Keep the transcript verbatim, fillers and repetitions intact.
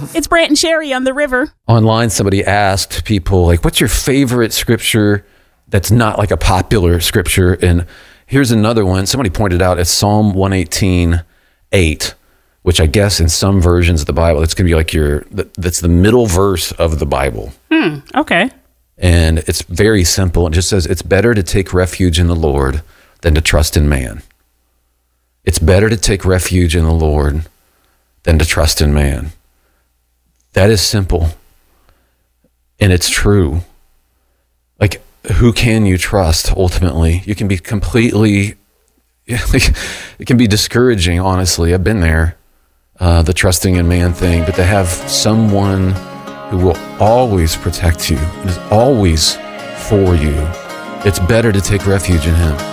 It's Brant and Sherry on the river. Online, somebody asked people, like, what's your favorite scripture that's not like a popular scripture? And here's another one. Somebody pointed out it's Psalm one eighteen, eight, which I guess in some versions of the Bible, it's going to be like your, that's the middle verse of the Bible. Hmm, okay. And it's very simple. It just says, it's better to take refuge in the Lord than to trust in man. It's better to take refuge in the Lord than to trust in man. That is simple. And it's true. Like, who can you trust ultimately? You can be completely, it can be discouraging, honestly. I've been there, uh, the trusting in man thing, but to have someone who will always protect you and is always for you, it's better to take refuge in him.